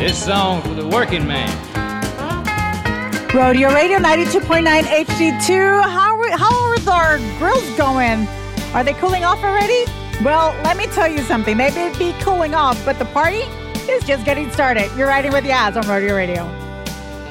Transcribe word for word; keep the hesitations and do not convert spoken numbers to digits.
This song for the working man. Rodeo Radio ninety-two point nine H D two. How are, how are the grills going? Are they cooling off already? Well, let me tell you something. They may be cooling off, but the party is just getting started. You're riding with Yaz on Rodeo Radio.